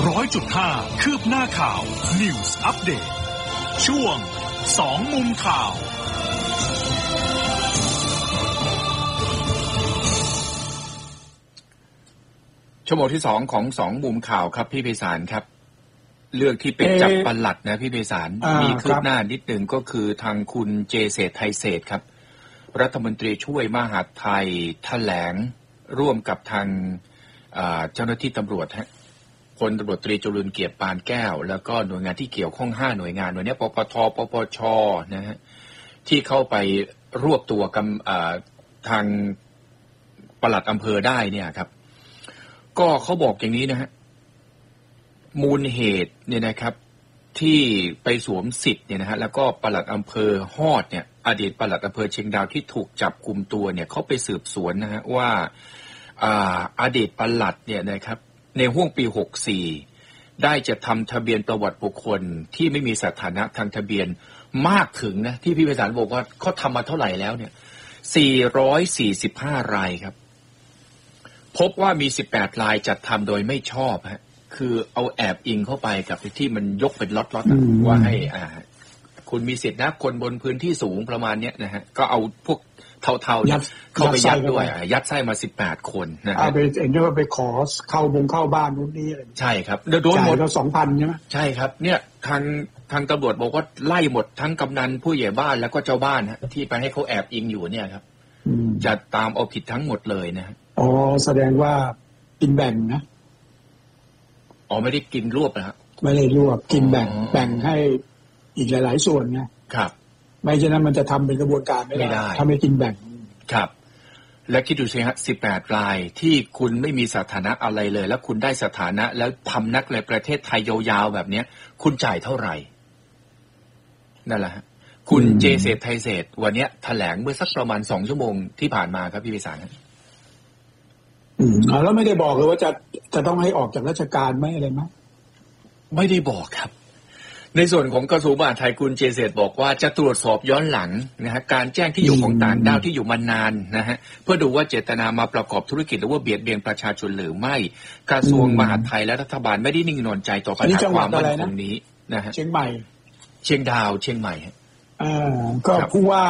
100.5 คืบหน้าข่าว News Update ช่วง2มุมข่าวชั่วโมงที่2ของ2มุมข่าวครับพี่ไพศาลครับเรื่องที่เป็นจับปลัดนะพี่ไพศาลมีคืบหน้านิดหนึ่งก็คือทางคุณเจเศรษฐ์ไทยเศรษฐ์ครับรัฐมนตรีช่วยมหาดไทยแถลงร่วมกับทางเจ้าหน้าที่ตำรวจพลตำรวจตรีจรุลเกียรติปานแก้วแล้วก็หน่วยงานที่เกี่ยวข้อง5หน่วยงานหน่วยนี้ปปท.ปปช.นะฮะที่เข้าไปรวบตัวทางปลัดอำเภอได้เนี่ยครับก็เขาบอกอย่างนี้นะฮะมูลเหตุเนี่ยนะครับที่ไปสวมสิทธิ์เนี่ยนะฮะแล้วก็ปลัดอำเภอฮอดเนี่ยอดีตปลัดอำเภอเชียงดาวที่ถูกจับกุมตัวเนี่ยเขาไปสืบสวนนะฮะว่าอดีตปลัดเนี่ยนะครับในห้วงปี64ได้จะทำทะเบียนประวัติบุคคลที่ไม่มีสถานะทางทะเบียนมากถึงนะที่พี่ไพศาลบอกว่าเขาทำมาเท่าไหร่แล้วเนี่ย445รายครับพบว่ามี18รายจัดทำโดยไม่ชอบฮะคือเอาแอบอิงเข้าไปกับที่มันยกเป็นล็อตๆว่าให้คุณมีสิทธินะคนบนพื้นที่สูงประมาณเนี้ยนะฮะก็เอาพวกเท่าๆเนี่ยเข้าไปยัดด้วยยัดไส้มา18คนนะฮะไปเห็นว่าไปขอเข้าบ้านนู้นนี่อะไรใช่ครับโดนหมดเรา 2,000 ใช่ไหมใช่ครับเนี่ยทางตำรวจบอกว่าไล่หมดทั้งกำนันผู้ใหญ่บ้านแล้วก็เจ้าบ้านฮะที่ไปให้เขาแอบอิงอยู่เนี่ยครับจะตามเอาผิดทั้งหมดเลยนะอ๋อแสดงว่ากินแบ่งนะอ๋อไม่ได้กินรวบนะฮะไม่ได้รวบกินแบ่งให้อีกหลายๆส่วนนะครับไม่ฉะนั้นมันจะทำเป็นกระบวนการไม่ได้ถ้าไม่กินแบ่งครับและคิดดูสิฮะ18รายที่คุณไม่มีสถานะอะไรเลยแล้วคุณได้สถานะแล้วพำนักในประเทศไทยยาวๆแบบนี้คุณจ่ายเท่าไหร่นั่นแหละฮะคุณเจเศรษฐ์ไทยเศรษฐ์วันนี้แถลงเมื่อสักประมาณ2ชั่วโมงที่ผ่านมาครับพี่ไพศาลแล้วไม่ได้บอกเลยว่าจะต้องให้ออกจากราชการไหมอะไรไหมไม่ได้บอกครับในส่วนของกระทรวงมหาดไทยคุณเจเศรษฐ์บอกว่าจะตรวจสอบย้อนหลังนะฮะการแจ้งที่อยู่ของต่างด้าวที่อยู่มานานนะฮะเพื่อดูว่าเจตนามาประกอบธุรกิจหรือว่าเบียดเบียนประชาชนหรือไม่กระทรวงมหาดไทยและรัฐบาลไม่ได้นิ่งนอนใจต่อปัญหาความมั่นคงนี้นะฮะเชียงใหม่เชียงดาวเชียงใหม่ก็ผู้ว่า